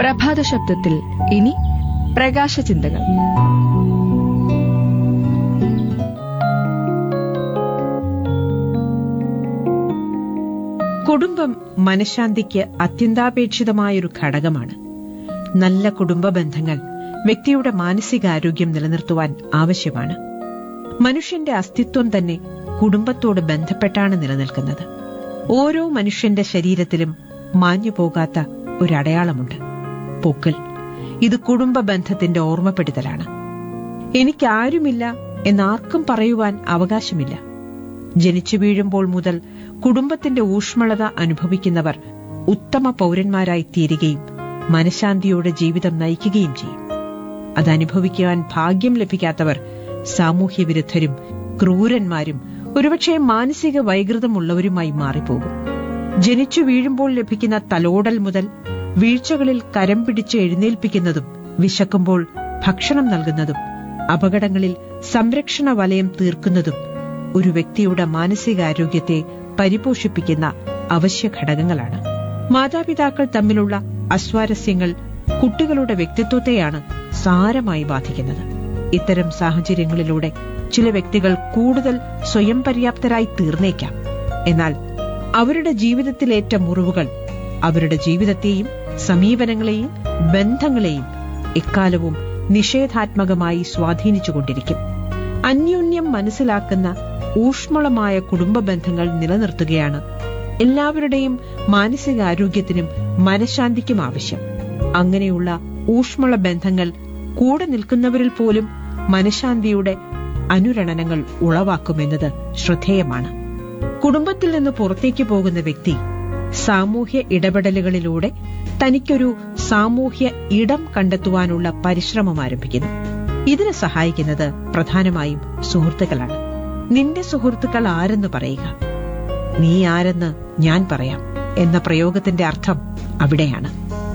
പ്രഭാത ശബ്ദത്തിൽ ഇനി പ്രകാശ ചിന്തകൾ. കുടുംബം മനഃശാന്തിക്ക് അത്യന്താപേക്ഷിതമായൊരു ഘടകമാണ്. നല്ല കുടുംബ ബന്ധങ്ങൾ വ്യക്തിയുടെ മാനസികാരോഗ്യം നിലനിർത്തുവാൻ ആവശ്യമാണ്. മനുഷ്യന്റെ അസ്തിത്വം തന്നെ കുടുംബത്തോട് ബന്ധപ്പെട്ടാണ് നിലനിൽക്കുന്നത്. ഓരോ മനുഷ്യന്റെ ശരീരത്തിലും മാഞ്ഞുപോകാത്ത ഒരടയാളമുണ്ട്: പൊക്കിൾ. ഇത് കുടുംബ ബന്ധത്തിന്റെ ഓർമ്മപ്പെടുത്തലാണ്. എനിക്കാരുമില്ല എന്നാർക്കും പറയുവാൻ അവകാശമില്ല. ജനിച്ചു വീഴുമ്പോൾ മുതൽ കുടുംബത്തിന്റെ ഊഷ്മളത അനുഭവിക്കുന്നവർ ഉത്തമ പൗരന്മാരായി തീരുകയും മനഃശാന്തിയോടെ ജീവിതം നയിക്കുകയും ചെയ്യും. അതനുഭവിക്കുവാൻ ഭാഗ്യം ലഭിക്കാത്തവർ സാമൂഹ്യവിരുദ്ധരും ക്രൂരന്മാരും ഒരുപക്ഷെ മാനസിക വൈകൃതമുള്ളവരുമായി മാറിപ്പോകും. ജനിച്ചു വീഴുമ്പോൾ ലഭിക്കുന്ന തലോടൽ മുതൽ വീഴ്ചകളിൽ കരം പിടിച്ച് എഴുന്നേൽപ്പിക്കുന്നതും വിശക്കുമ്പോൾ ഭക്ഷണം നൽകുന്നതും അപകടങ്ങളിൽ സംരക്ഷണ വലയം തീർക്കുന്നതും ഒരു വ്യക്തിയുടെ മാനസികാരോഗ്യത്തെ പരിപോഷിപ്പിക്കുന്ന അവശ്യ ഘടകങ്ങളാണ്. മാതാപിതാക്കൾ തമ്മിലുള്ള അസ്വാരസ്യങ്ങൾ കുട്ടികളുടെ വ്യക്തിത്വത്തെയാണ് സാരമായി ബാധിക്കുന്നത്. ഇത്തരം സാഹചര്യങ്ങളിലൂടെ ചില വ്യക്തികൾ കൂടുതൽ സ്വയം പര്യാപ്തരായി തീർന്നേക്കാം. എന്നാൽ അവരുടെ ജീവിതത്തിലേറ്റ മുറിവുകൾ അവരുടെ ജീവിതത്തെയും സമീപനങ്ങളെയും ബന്ധങ്ങളെയും എക്കാലവും നിഷേധാത്മകമായി സ്വാധീനിച്ചുകൊണ്ടിരിക്കും. അന്യോന്യം മനസ്സിലാക്കുന്ന ഊഷ്മളമായ കുടുംബ ബന്ധങ്ങൾ നിലനിർത്തുകയാണ് എല്ലാവരുടെയും മാനസികാരോഗ്യത്തിനും മനഃശാന്തിക്കും ആവശ്യം. അങ്ങനെയുള്ള ഊഷ്മള ബന്ധങ്ങൾ കൂടെ നിൽക്കുന്നവരിൽ പോലും മനഃശാന്തിയുടെ അനുരണനങ്ങൾ ഉളവാക്കുമെന്നത് ശ്രദ്ധേയമാണ്. കുടുംബത്തിൽ നിന്ന് പുറത്തേക്ക് പോകുന്ന വ്യക്തി സാമൂഹ്യ ഇടപെടലുകളിലൂടെ തനിക്കൊരു സാമൂഹ്യ ഇടം കണ്ടെത്തുവാനുള്ള പരിശ്രമം ആരംഭിക്കുന്നു. ഇതിന് സഹായിക്കുന്നത് പ്രധാനമായും സുഹൃത്തുക്കളാണ്. നിന്റെ സുഹൃത്തുക്കൾ ആരെന്ന് പറയുക, നീ ആരെന്ന് ഞാൻ പറയാം എന്ന പ്രയോഗത്തിന്റെ അർത്ഥം അവിടെയാണ്.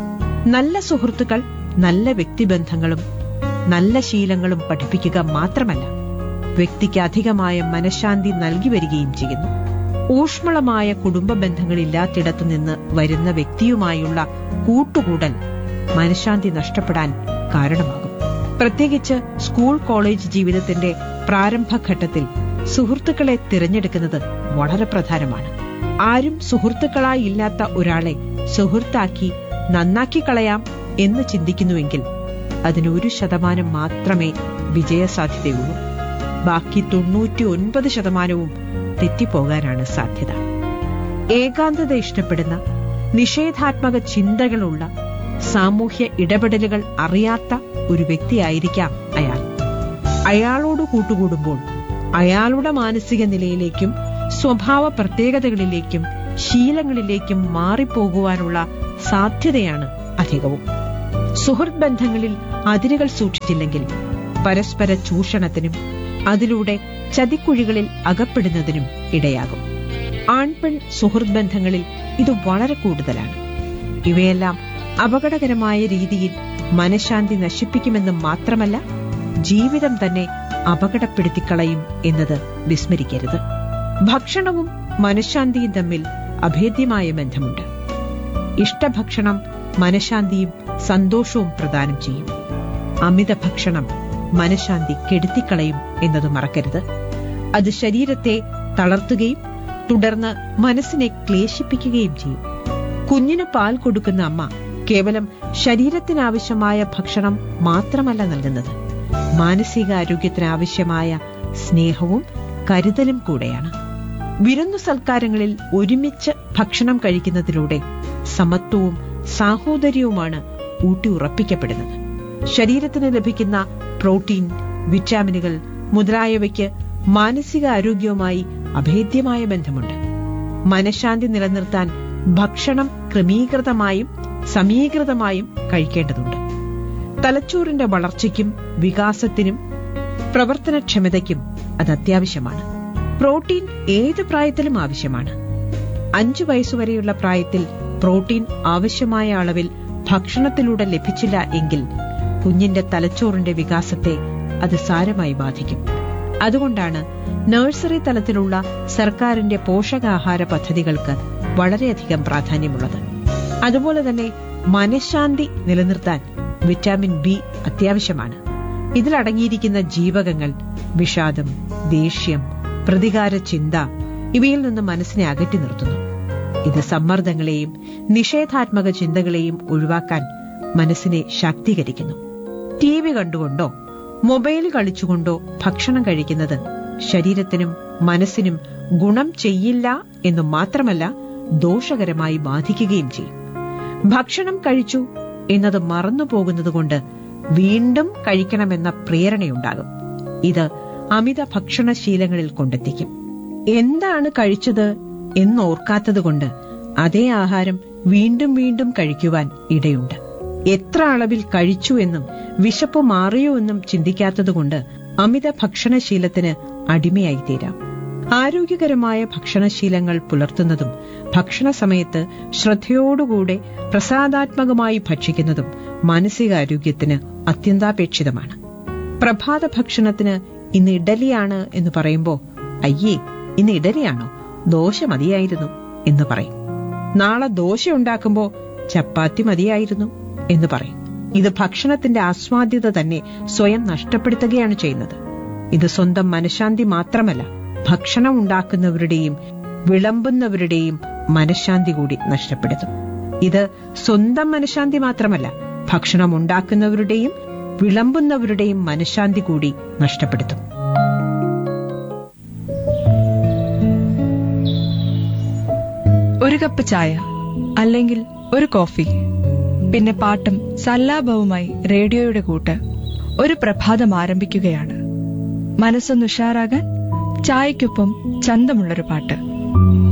നല്ല സുഹൃത്തുക്കൾ നല്ല വ്യക്തിബന്ധങ്ങളും നല്ല ശീലങ്ങളും പഠിപ്പിക്കുക മാത്രമല്ല, വ്യക്തിക്ക് അധികമായ മനഃശാന്തി നൽകി വരികയും ചെയ്യുന്നു. ഊഷ്മളമായ കുടുംബ ബന്ധങ്ങളില്ലാത്തിടത്തു നിന്ന് വരുന്ന വ്യക്തിയുമായുള്ള കൂട്ടുകൂടൽ മനഃശാന്തി നഷ്ടപ്പെടാൻ കാരണമാകും. പ്രത്യേകിച്ച് സ്കൂൾ കോളേജ് ജീവിതത്തിന്റെ പ്രാരംഭഘട്ടത്തിൽ സുഹൃത്തുക്കളെ തിരഞ്ഞെടുക്കുന്നത് വളരെ പ്രധാനമാണ്. ആരും സുഹൃത്തുക്കളായി ഇല്ലാത്ത ഒരാളെ സുഹൃത്താക്കി നന്നാക്കി കളയാം എന്ന് ചിന്തിക്കുന്നുവെങ്കിൽ അതിന് 1% മാത്രമേ വിജയസാധ്യതയുള്ളൂ. ബാക്കി 99% തെറ്റിപ്പോകാനാണ് സാധ്യത. ഏകാന്തത ഇഷ്ടപ്പെടുന്ന, നിഷേധാത്മക ചിന്തകളുള്ള, സാമൂഹ്യ ഇടപെടലുകൾ അറിയാത്ത ഒരു വ്യക്തിയായിരിക്കാം അയാൾ. അയാളോട് കൂട്ടുകൂടുമ്പോൾ അയാളുടെ മാനസിക നിലയിലേക്കും സ്വഭാവ പ്രത്യേകതകളിലേക്കും ശീലങ്ങളിലേക്കും മാറിപ്പോകുവാനുള്ള സാധ്യതയാണ് അധികവും. സുഹൃത്ത് ബന്ധങ്ങളിൽ അതിരുകൾ സൂക്ഷിച്ചില്ലെങ്കിൽ പരസ്പര ചൂഷണത്തിനും അതിലൂടെ ചതിക്കുഴികളിൽ അകപ്പെടുന്നതിനും ഇടയാകും. ആൺപെൺ സുഹൃത്ത് ബന്ധങ്ങളിൽ ഇത് വളരെ കൂടുതലാണ്. ഇവയെല്ലാം അപകടകരമായ രീതിയിൽ മനഃശാന്തി നശിപ്പിക്കുമെന്ന് മാത്രമല്ല, ജീവിതം തന്നെ അപകടപ്പെടുത്തിക്കളയും എന്നത് വിസ്മരിക്കരുത്. ഭക്ഷണവും മനഃശാന്തിയും തമ്മിൽ അഭേദ്യമായ ബന്ധമുണ്ട്. ഇഷ്ടഭക്ഷണം മനഃശാന്തിയും സന്തോഷവും പ്രദാനം ചെയ്യും. അമിത ഭക്ഷണം മനഃശാന്തി കെടുത്തിക്കളയും എന്നത് മറക്കരുത്. അത് ശരീരത്തെ തളർത്തുകയും തുടർന്ന് മനസ്സിനെ ക്ലേശിപ്പിക്കുകയും ചെയ്യും. കുഞ്ഞിന് പാൽ കൊടുക്കുന്ന അമ്മ കേവലം ശരീരത്തിനാവശ്യമായ ഭക്ഷണം മാത്രമല്ല നൽകുന്നത്, മാനസികാരോഗ്യത്തിനാവശ്യമായ സ്നേഹവും കരുതലും കൂടെയാണ്. വിരുന്നു സൽക്കാരങ്ങളിൽ ഒരുമിച്ച് ഭക്ഷണം കഴിക്കുന്നതിലൂടെ സമത്വവും സാഹോദര്യവുമാണ് ഊട്ടിയുറപ്പിക്കപ്പെടുന്നത്. ശരീരത്തിന് ലഭിക്കുന്ന പ്രോട്ടീൻ, വിറ്റാമിനുകൾ മുതലായവയ്ക്ക് മാനസികാരോഗ്യവുമായി അഭേദ്യമായ ബന്ധമുണ്ട്. മനഃശാന്തി നിലനിർത്താൻ ഭക്ഷണം ക്രമീകൃതമായും സമീകൃതമായും കഴിക്കേണ്ടതുണ്ട്. തലച്ചോറിന്റെ വളർച്ചയ്ക്കും വികാസത്തിനും പ്രവർത്തനക്ഷമതയ്ക്കും അത് അത്യാവശ്യമാണ്. പ്രോട്ടീൻ ഏത് പ്രായത്തിലും ആവശ്യമാണ്. 5 വയസ്സുവരെയുള്ള പ്രായത്തിൽ പ്രോട്ടീൻ ആവശ്യമായ അളവിൽ ഭക്ഷണത്തിലൂടെ ലഭിച്ചില്ല എങ്കിൽ കുഞ്ഞിന്റെ തലച്ചോറിന്റെ വികാസത്തെ അത് സാരമായി ബാധിക്കും. അതുകൊണ്ടാണ് നഴ്സറി തലത്തിലുള്ള സർക്കാരിന്റെ പോഷകാഹാര പദ്ധതികൾക്ക് വളരെയധികം പ്രാധാന്യമുള്ളത്. അതുപോലെ തന്നെ മനഃശാന്തി നിലനിർത്താൻ വിറ്റാമിൻ ബി അത്യാവശ്യമാണ്. ഇതിലടങ്ങിയിരിക്കുന്ന ജീവകങ്ങൾ വിഷാദം, ദേഷ്യം, പ്രതികാര ചിന്ത ഇവയിൽ നിന്ന് മനസ്സിനെ അകറ്റി നിർത്തുന്നു. ഇത് സമ്മർദ്ദങ്ങളെയും നിഷേധാത്മക ചിന്തകളെയും ഒഴിവാക്കാൻ മനസ്സിനെ ശാക്തീകരിക്കുന്നു. ടി വി കണ്ടുകൊണ്ടോ മൊബൈൽ കളിച്ചുകൊണ്ടോ ഭക്ഷണം കഴിക്കുന്നത് ശരീരത്തിനും മനസ്സിനും ഗുണം ചെയ്യില്ല എന്നു മാത്രമല്ല, ദോഷകരമായി ബാധിക്കുകയും ചെയ്യും. ഭക്ഷണം കഴിച്ചു എന്നത് മറന്നുപോകുന്നതുകൊണ്ട് വീണ്ടും കഴിക്കണമെന്ന പ്രേരണയുണ്ടാകും. ഇത് അമിത ഭക്ഷണശീലങ്ങളിൽ കൊണ്ടെത്തിക്കും. എന്താണ് കഴിച്ചത് എന്നോർക്കാത്തതുകൊണ്ട് അതേ ആഹാരം വീണ്ടും വീണ്ടും കഴിക്കുവാൻ ഇടയുണ്ട്. എത്ര അളവിൽ കഴിച്ചു എന്നും വിശപ്പ് മാറിയോ എന്നും ചിന്തിക്കാത്തതുകൊണ്ട് അമിത ഭക്ഷണശീലത്തിന് അടിമയായി തീരാം. ആരോഗ്യകരമായ ഭക്ഷണശീലങ്ങൾ പുലർത്തുന്നതും ഭക്ഷണ സമയത്ത് ശ്രദ്ധയോടുകൂടെ പ്രസാദാത്മകമായി ഭക്ഷിക്കുന്നതും മാനസികാരോഗ്യത്തിന് അത്യന്താപേക്ഷിതമാണ്. പ്രഭാത ഭക്ഷണത്തിന് ഇന്ന് ഇഡലിയാണ് എന്ന് പറയുമ്പോൾ അയ്യേ ഇന്ന് ഇഡലിയാണോ, ദോശ മതിയായിരുന്നു എന്ന് പറയും. നാളെ ദോശ ഉണ്ടാക്കുമ്പോൾ ചപ്പാത്തി മതിയായിരുന്നു എന്ന് പറയും. ഇത് ഭക്ഷണത്തിന്റെ ആസ്വാദ്യത തന്നെ സ്വയം നഷ്ടപ്പെടുത്തുകയാണ് ചെയ്യുന്നത്. ഇത് സ്വന്തം മനഃശാന്തി മാത്രമല്ല, ഭക്ഷണം ഉണ്ടാക്കുന്നവരുടെയും വിളമ്പുന്നവരുടെയും മനഃശാന്തി കൂടി നഷ്ടപ്പെടുത്തും. ഇത് സ്വന്തം മനഃശാന്തി മാത്രമല്ല, ഭക്ഷണം ഉണ്ടാക്കുന്നവരുടെയും വിളമ്പുന്നവരുടെയും മനഃശാന്തി കൂടി നഷ്ടപ്പെടുത്തും. ഒരു കപ്പ് ചായ അല്ലെങ്കിൽ ഒരു കോഫി, പിന്നെ പാട്ടും സല്ലാപവുമായി റേഡിയോയുടെ കൂട്ട്. ഒരു പ്രഭാതം ആരംഭിക്കുകയാണ്. മനസ്സൊന്ന് ഉഷാറാകാൻ ചായക്കൊപ്പം ചന്തമുള്ളൊരു പാട്ട്.